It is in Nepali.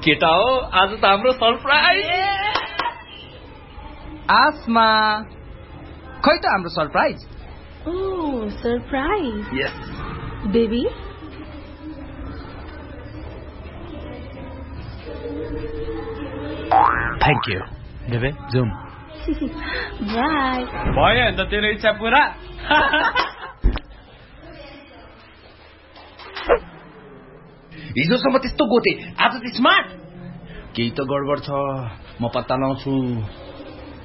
केटा हो आज त हाम्रो सरप्राइज आसमा खै त हाम्रो surprise surprise yes baby thank you देवे जुम बाई भयो अन्त तेरो इच्छा पुरा हिजोसम्म त्यस्तो गोते आज त स्मार्ट केही त गडबड छ म पत्ता लाउँछु